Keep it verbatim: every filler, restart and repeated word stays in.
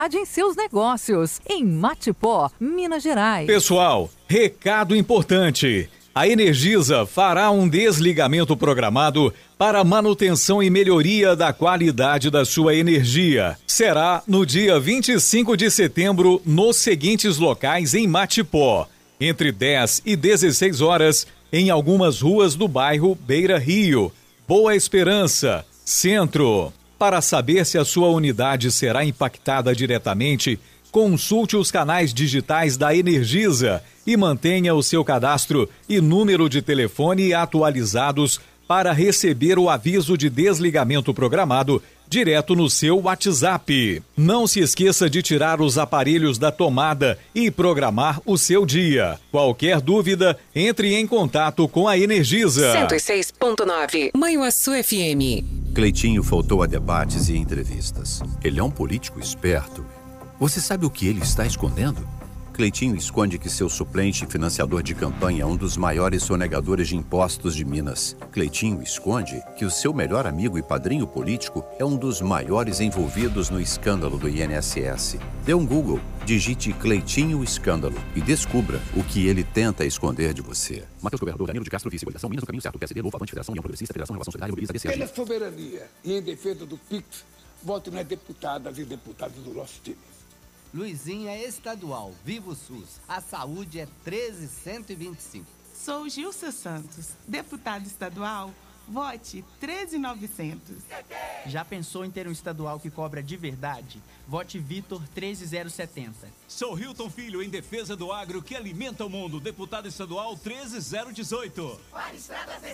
em seus negócios, em Matipó, Minas Gerais. Pessoal, recado importante. A Energisa fará um desligamento programado para manutenção e melhoria da qualidade da sua energia. Será no dia vinte e cinco de setembro, nos seguintes locais em Matipó, entre dez e dezesseis horas, em algumas ruas do bairro Beira Rio, Boa Esperança, Centro. Para saber se a sua unidade será impactada diretamente, consulte os canais digitais da Energisa e mantenha o seu cadastro e número de telefone atualizados para receber o aviso de desligamento programado direto no seu WhatsApp. Não se esqueça de tirar os aparelhos da tomada e programar o seu dia. Qualquer dúvida, entre em contato com a Energisa. cento e seis ponto nove Manhuaçu F M. Cleitinho faltou a debates e entrevistas. Ele é um político esperto. Você sabe o que ele está escondendo? Cleitinho esconde que seu suplente e financiador de campanha é um dos maiores sonegadores de impostos de Minas. Cleitinho esconde que o seu melhor amigo e padrinho político é um dos maiores envolvidos no escândalo do I N S S. Dê um Google, digite Cleitinho Escândalo e descubra o que ele tenta esconder de você. Matheus Governador, Danilo de Castro, vice, coligação Minas no caminho certo, P S D, Novo, Avante, Federação, União Progressista, Federação, Inovação Solidária, Mobiliza, D C. Pela soberania e em defesa do P I X, vote nas deputadas e deputados do nosso time. Luizinha é estadual, viva o SUS. A saúde é treze cento e vinte e cinco. Sou Gilson Santos, deputado estadual, vote treze mil e novecentos. Já pensou em ter um estadual que cobra de verdade? Vote Vitor treze mil setenta. Sou Hilton Filho, em defesa do agro que alimenta o mundo, deputado estadual treze mil dezoito.